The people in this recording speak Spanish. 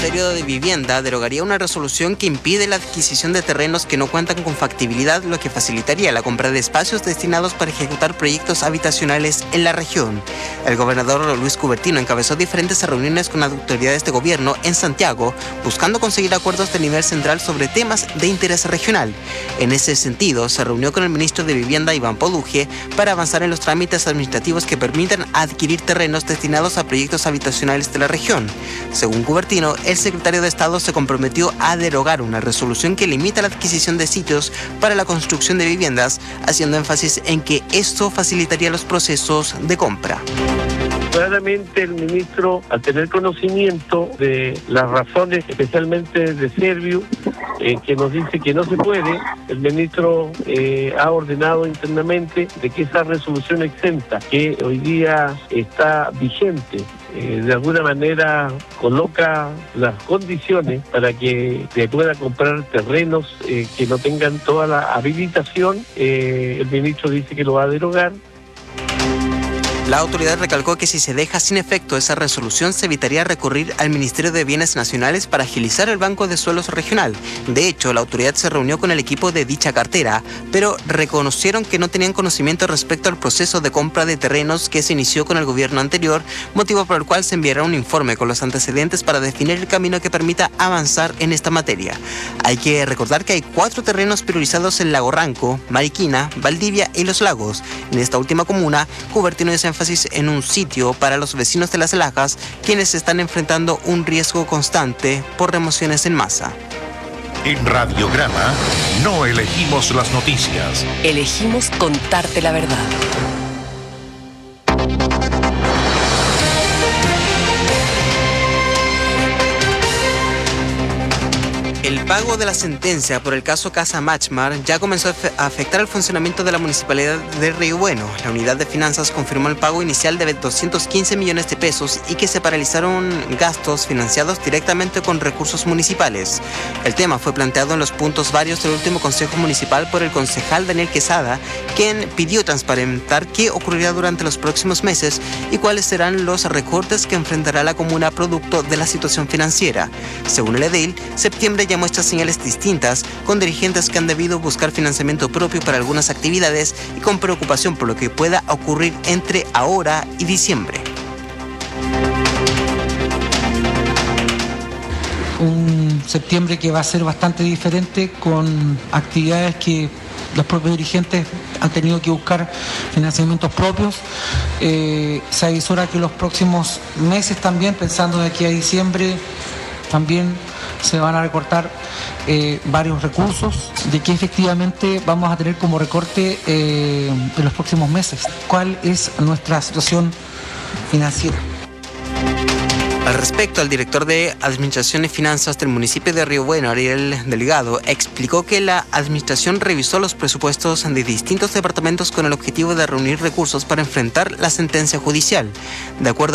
Ministerio de Vivienda derogaría una resolución que impide la adquisición de terrenos que no cuentan con factibilidad, lo que facilitaría la compra de espacios destinados para ejecutar proyectos habitacionales en la región. El gobernador Luis Cubertino encabezó diferentes reuniones con autoridades de gobierno en Santiago, buscando conseguir acuerdos de nivel central sobre temas de interés regional. En ese sentido, se reunió con el ministro de Vivienda, Iván Poduje, para avanzar en los trámites administrativos que permitan adquirir terrenos destinados a proyectos habitacionales de la región. Según Cubertino, el secretario de Estado se comprometió a derogar una resolución que limita la adquisición de sitios para la construcción de viviendas, haciendo énfasis en que esto facilitaría los procesos de compra. Claramente el ministro, al tener conocimiento de las razones, especialmente de Serviu, que nos dice que no se puede, el ministro ha ordenado internamente de que esa resolución exenta, que hoy día está vigente, de alguna manera coloca las condiciones para que se pueda comprar terrenos que no tengan toda la habilitación. El ministro dice que lo va a derogar. La autoridad recalcó que si se deja sin efecto esa resolución, se evitaría recurrir al Ministerio de Bienes Nacionales para agilizar el Banco de Suelos Regional. De hecho, la autoridad se reunió con el equipo de dicha cartera, pero reconocieron que no tenían conocimiento respecto al proceso de compra de terrenos que se inició con el gobierno anterior, motivo por el cual se enviará un informe con los antecedentes para definir el camino que permita avanzar en esta materia. Hay que recordar que hay 4 terrenos priorizados en Lago Ranco, Mariquina, Valdivia y Los Lagos. En esta última comuna, Cubertino hizo énfasis en un sitio para los vecinos de Las Lajas, quienes están enfrentando un riesgo constante por remociones en masa. En Radiograma no elegimos las noticias. Elegimos contarte la verdad. El pago de la sentencia por el caso Casa Machmar ya comenzó a afectar el funcionamiento de la Municipalidad de Río Bueno. La Unidad de Finanzas confirmó el pago inicial de 215 millones de pesos y que se paralizaron gastos financiados directamente con recursos municipales. El tema fue planteado en los puntos varios del último Consejo Municipal por el concejal Daniel Quesada, quien pidió transparentar qué ocurrirá durante los próximos meses y cuáles serán los recortes que enfrentará la comuna producto de la situación financiera. Según el edil, septiembre ya muestra señales distintas, con dirigentes que han debido buscar financiamiento propio para algunas actividades y con preocupación por lo que pueda ocurrir entre ahora y diciembre. Un septiembre que va a ser bastante diferente, con actividades que los propios dirigentes han tenido que buscar financiamientos propios. Se avisora que los próximos meses también, pensando de aquí a diciembre, también se van a recortar varios recursos, de que efectivamente vamos a tener como recorte en los próximos meses. ¿Cuál es nuestra situación financiera? Al respecto, el director de Administración y Finanzas del municipio de Río Bueno, Ariel Delgado, explicó que la administración revisó los presupuestos de distintos departamentos con el objetivo de reunir recursos para enfrentar la sentencia judicial. De acuerdo